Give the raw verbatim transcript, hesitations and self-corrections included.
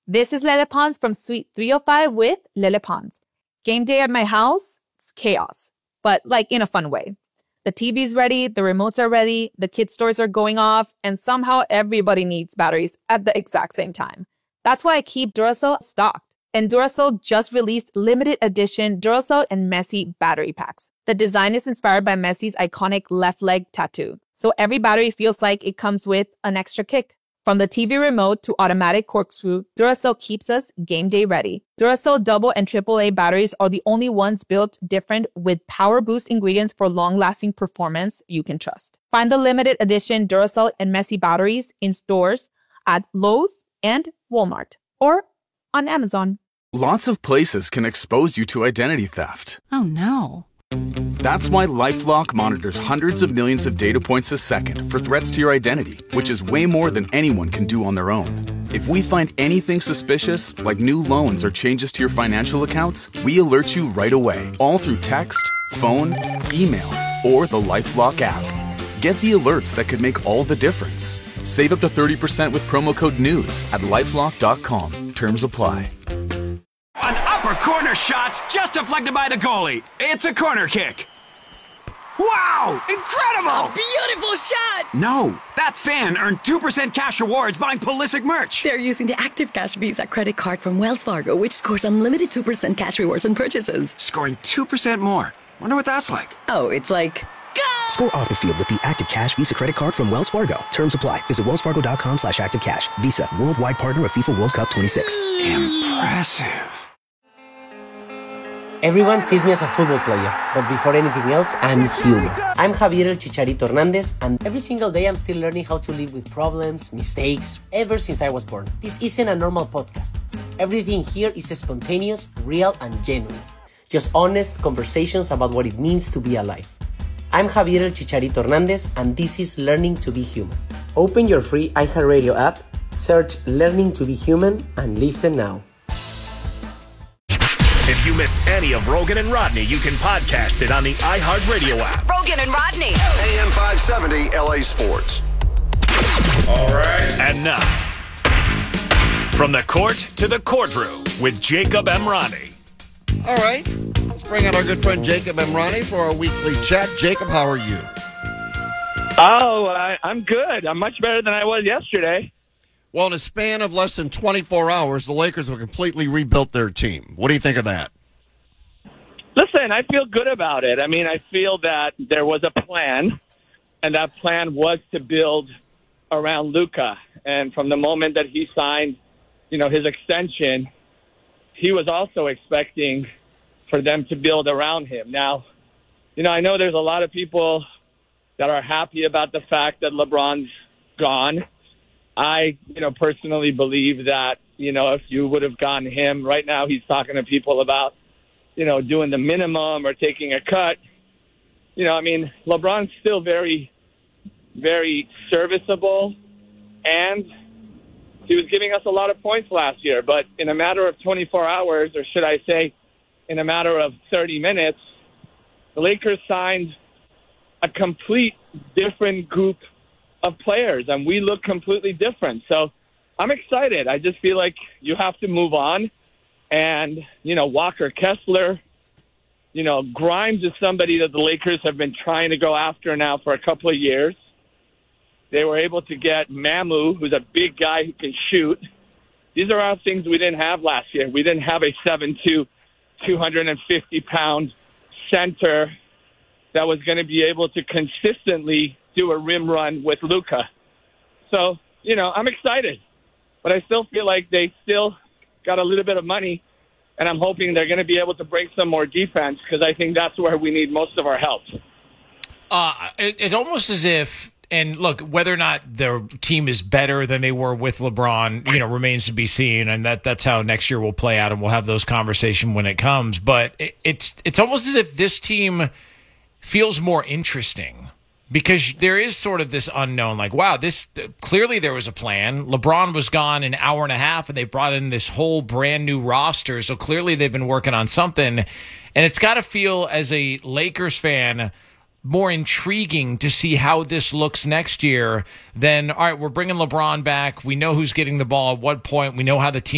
This is Lele Pons from Suite three oh five with Lele Pons. Game day at my house, it's chaos, but like in a fun way. The T V's ready, the remotes are ready, the kids' stores are going off, and somehow everybody needs batteries at the exact same time. That's why I keep Duracell stocked. And Duracell just released limited edition Duracell and Messi battery packs. The design is inspired by Messi's iconic left leg tattoo, so every battery feels like it comes with an extra kick. From the T V remote to automatic corkscrew, Duracell keeps us game day ready. Duracell double and triple A batteries are the only ones built different with power boost ingredients for long-lasting performance you can trust. Find the limited edition Duracell and Messi batteries in stores at Lowe's and Walmart or on Amazon. Lots of places can expose you to identity theft. Oh no. That's why LifeLock monitors hundreds of millions of data points a second for threats to your identity, which is way more than anyone can do on their own. If we find anything suspicious, like new loans or changes to your financial accounts, we alert you right away, all through text, phone, email, or the LifeLock app. Get the alerts that could make all the difference. Save up to thirty percent with promo code NEWS at lifelock dot com. Terms apply. An upper corner shot's just deflected by the goalie. It's a corner kick. Wow! Incredible! Beautiful shot! No, that fan earned two percent cash rewards buying Pulisic merch. They're using the Active Cash Visa credit card from Wells Fargo, which scores unlimited two percent cash rewards on purchases. Scoring two percent more. Wonder what that's like. Oh, it's like... Go! Score off the field with the Active Cash Visa credit card from Wells Fargo. Terms apply. Visit wellsfargo.com slash activecash. Visa, worldwide partner of FIFA World Cup twenty-six. Impressive. Everyone sees me as a football player, but before anything else, I'm human. I'm Javier El Chicharito Hernandez, and every single day I'm still learning how to live with problems, mistakes, ever since I was born. This isn't a normal podcast. Everything here is spontaneous, real, and genuine. Just honest conversations about what it means to be alive. I'm Javier El Chicharito Hernandez, and this is Learning to be Human. Open your free iHeartRadio app, search Learning to be Human, and listen now. If you missed any of Rogan and Rodney, you can podcast it on the iHeartRadio app. Rogan and Rodney. A M five seventy L A Sports. All right. And now, from the court to the courtroom with Jacob Emrani. All right. Let's bring out our good friend Jacob Emrani for our weekly chat. Jacob, how are you? Oh, I, I'm good. I'm much better than I was yesterday. Well, in a span of less than twenty-four hours, the Lakers have completely rebuilt their team. What do you think of that? Listen, I feel good about it. I mean, I feel that there was a plan, and that plan was to build around Luka. And from the moment that he signed, you know, his extension, he was also expecting for them to build around him. Now, you know, I know there's a lot of people that are happy about the fact that LeBron's gone. I, you know, personally believe that, you know, if you would have gotten him, right now he's talking to people about, you know, doing the minimum or taking a cut. You know, I mean, LeBron's still very, very serviceable, and he was giving us a lot of points last year. But in a matter of twenty-four hours, or should I say in a matter of thirty minutes, the Lakers signed a complete different group of players, and we look completely different. So I'm excited. I just feel like you have to move on. And, you know, Walker Kessler, you know, Grimes is somebody that the Lakers have been trying to go after now for a couple of years. They were able to get Mamu, who's a big guy who can shoot. These are all things we didn't have last year. We didn't have a seven two, two hundred fifty pound center that was going to be able to consistently do a rim run with Luka. So, you know, I'm excited, but I still feel like they still got a little bit of money, and I'm hoping they're going to be able to bring some more defense, because I think that's where we need most of our help. Uh, it, it's almost as if, and look, whether or not their team is better than they were with LeBron, you know, remains to be seen, and that that's how next year will play out, and we'll have those conversations when it comes. But it, it's it's almost as if this team feels more interesting, because there is sort of this unknown, like, wow, this clearly there was a plan. LeBron was gone an hour and a half, and they brought in this whole brand new roster. So clearly they've been working on something. And it's got to feel, as a Lakers fan, more intriguing to see how this looks next year than, all right, we're bringing LeBron back. We know who's getting the ball at what point. We know how the team